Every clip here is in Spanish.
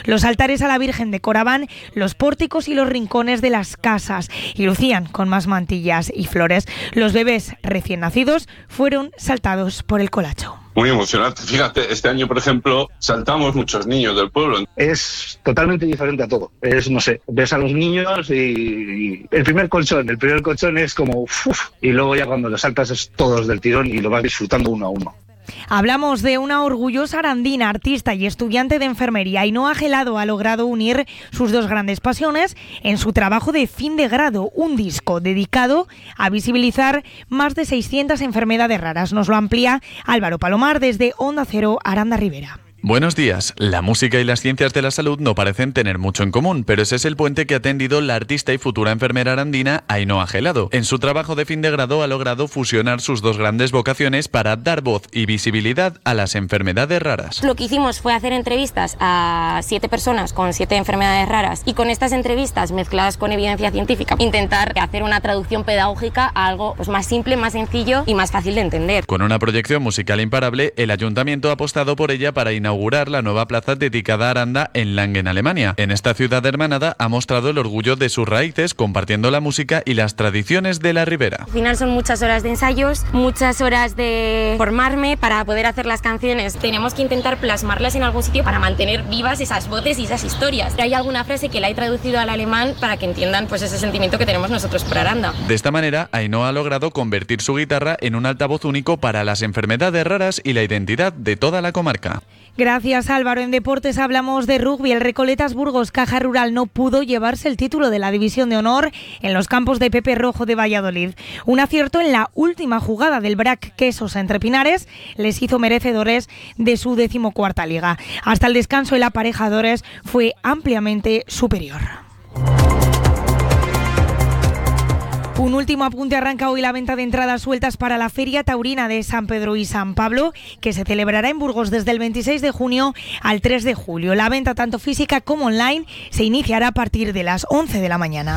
Los altares a la Virgen decoraban los pórticos y los rincones de las casas y lucían con más mantillas y flores. Los bebés recién nacidos fueron saltados por el colacho. Muy emocionante. Fíjate, este año, por ejemplo, saltamos muchos niños del pueblo. Es totalmente diferente a todo. Es, no sé, ves a los niños y el primer colchón es como uf, y luego ya cuando lo saltas es todos del tirón y lo vas disfrutando uno a uno. Hablamos de una orgullosa arandina, artista y estudiante de enfermería. Ainhoa Gelado ha logrado unir sus dos grandes pasiones en su trabajo de fin de grado, un disco dedicado a visibilizar más de 600 enfermedades raras. Nos lo amplía Álvaro Palomar desde Onda Cero, Aranda Ribera. Buenos días. La música y las ciencias de la salud no parecen tener mucho en común, pero ese es el puente que ha tendido la artista y futura enfermera arandina Ainhoa Gelado. En su trabajo de fin de grado ha logrado fusionar sus dos grandes vocaciones para dar voz y visibilidad a las enfermedades raras. Lo que hicimos fue hacer entrevistas a 7 personas con 7 enfermedades raras y con estas entrevistas mezcladas con evidencia científica intentar hacer una traducción pedagógica a algo más simple, más sencillo y más fácil de entender. Con una proyección musical imparable, el ayuntamiento ha apostado por ella para inaugurar la nueva plaza dedicada a Aranda en Langen, Alemania. En esta ciudad hermanada ha mostrado el orgullo de sus raíces, compartiendo la música y las tradiciones de la Ribera. Al final son muchas horas de ensayos, muchas horas de formarme para poder hacer las canciones. Tenemos que intentar plasmarlas en algún sitio para mantener vivas esas voces y esas historias. Hay alguna frase que la he traducido al alemán para que entiendan pues ese sentimiento que tenemos nosotros por Aranda. De esta manera, Ainhoa ha logrado convertir su guitarra en un altavoz único para las enfermedades raras y la identidad de toda la comarca. Gracias, Álvaro. En deportes hablamos de rugby. El Recoletas Burgos Caja Rural no pudo llevarse el título de la División de Honor en los campos de Pepe Rojo de Valladolid. Un acierto en la última jugada del BRAC Quesos entre Pinares les hizo merecedores de su 14ª liga. Hasta el descanso el aparejadores fue ampliamente superior. Un último apunte: arranca hoy la venta de entradas sueltas para la Feria Taurina de San Pedro y San Pablo, que se celebrará en Burgos desde el 26 de junio al 3 de julio. La venta, tanto física como online, se iniciará a partir de las 11 de la mañana.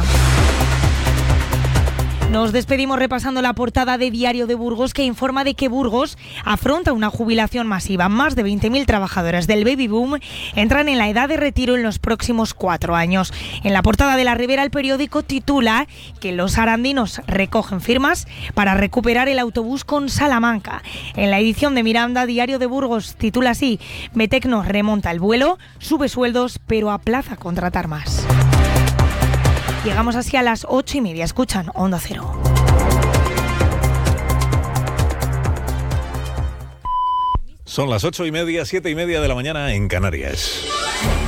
Nos despedimos repasando la portada de Diario de Burgos, que informa de que Burgos afronta una jubilación masiva. Más de 20.000 trabajadores del baby boom entran en la edad de retiro en los próximos 4 años. En la portada de La Ribera, el periódico titula que los arandinos recogen firmas para recuperar el autobús con Salamanca. En la edición de Miranda, Diario de Burgos titula así: Betecno remonta el vuelo, sube sueldos, pero aplaza contratar más. Llegamos así a las 8:30. Escuchan Onda Cero. Son las 8:30, 7:30 de la mañana en Canarias.